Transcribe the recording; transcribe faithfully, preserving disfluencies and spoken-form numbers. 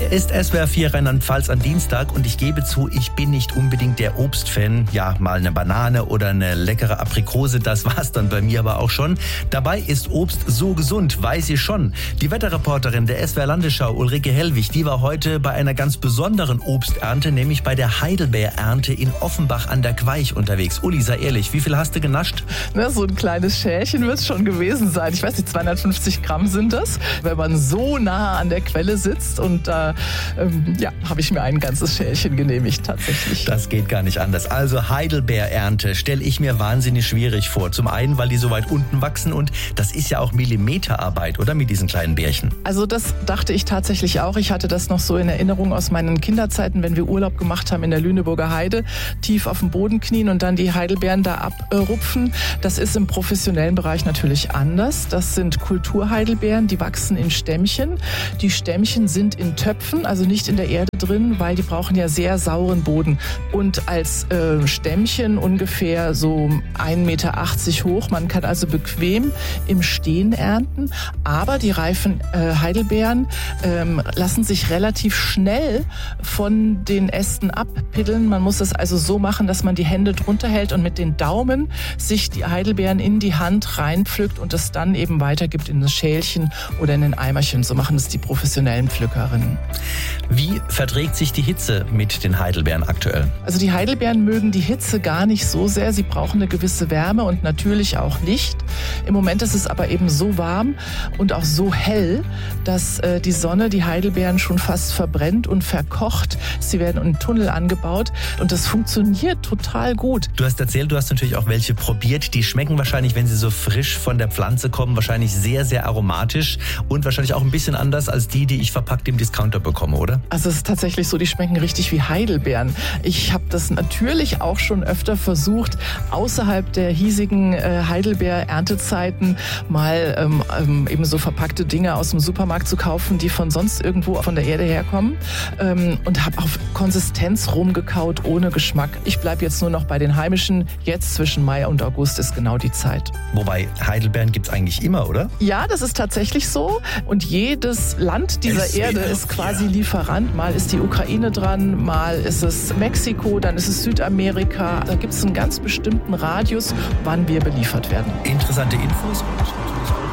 Hier ist S W R vier Rheinland-Pfalz am Dienstag und ich gebe zu, ich bin nicht unbedingt der Obstfan. Ja, mal eine Banane oder eine leckere Aprikose, das war's dann bei mir aber auch schon. Dabei ist Obst so gesund, weiß ich schon. Die Wetterreporterin der S W R Landesschau, Ulrike Hellwig, die war heute bei einer ganz besonderen Obsternte, nämlich bei der Heidelbeerernte in Offenbach an der Queich unterwegs. Uli, sei ehrlich, wie viel hast du genascht? Na, so ein kleines Schälchen wird es schon gewesen sein. Ich weiß nicht, zweihundertfünfzig Gramm sind das. Wenn man so nah an der Quelle sitzt und da, ähm, ja, habe ich mir ein ganzes Schälchen genehmigt, tatsächlich. Das geht gar nicht anders. Also Heidelbeerernte stelle ich mir wahnsinnig schwierig vor. Zum einen, weil die so weit unten wachsen und das ist ja auch Millimeterarbeit, oder, mit diesen kleinen Bärchen? Also das dachte ich tatsächlich auch. Ich hatte das noch so in Erinnerung aus meinen Kinderzeiten, wenn wir Urlaub gemacht haben in der Lüneburger Heide, tief auf dem Boden knien und dann die Heidelbeeren da abrupfen. Das ist im professionellen Bereich natürlich anders. Das sind Kulturheidelbeeren, die wachsen in Stämmchen. Die Stämmchen sind in Töpfen, also nicht in der Erde drin, weil die brauchen ja sehr sauren Boden. Und als äh, Stämmchen ungefähr so ein Meter achtzig hoch. Man kann also bequem im Stehen ernten. Aber die reifen äh, Heidelbeeren ähm, lassen sich relativ schnell von den Ästen abpiddeln. Man muss es also so machen, dass man die Hände drunter hält und mit den Daumen sich die Heidelbeeren in die Hand reinpflückt und es dann eben weitergibt in das Schälchen oder in ein Eimerchen. So machen es die professionellen Pflückerinnen. Wie verträgt sich die Hitze mit den Heidelbeeren aktuell? Also die Heidelbeeren mögen die Hitze gar nicht so sehr. Sie brauchen eine gewisse Wärme und natürlich auch Licht. Im Moment ist es aber eben so warm und auch so hell, dass äh, die Sonne die Heidelbeeren schon fast verbrennt und verkocht. Sie werden in Tunnel angebaut und das funktioniert total gut. Du hast erzählt, du hast natürlich auch welche probiert. Die schmecken wahrscheinlich, wenn sie so frisch von der Pflanze kommen, wahrscheinlich sehr, sehr aromatisch und wahrscheinlich auch ein bisschen anders als die, die ich verpackt im Discounter bekomme, oder? Also es ist tatsächlich so, die schmecken richtig wie Heidelbeeren. Ich habe das natürlich auch schon öfter versucht, außerhalb der hiesigen äh, Heidelbeer-Erntezeiten mal ähm, ähm, eben so verpackte Dinge aus dem Supermarkt zu kaufen, die von sonst irgendwo von der Erde herkommen, ähm, und habe auf Konsistenz rumgekaut, ohne Geschmack. Ich bleibe jetzt nur noch bei den heimischen. Jetzt zwischen Mai und August ist genau die Zeit. Wobei, Heidelbeeren gibt es eigentlich immer, oder? Ja, das ist tatsächlich so. Und jedes Land dieser Es Erde ist quasi Lieferant. Mal ist die Ukraine dran, mal ist es Mexiko, dann ist es Südamerika. Da gibt es einen ganz bestimmten Radius, wann wir beliefert werden. Interessante Infos und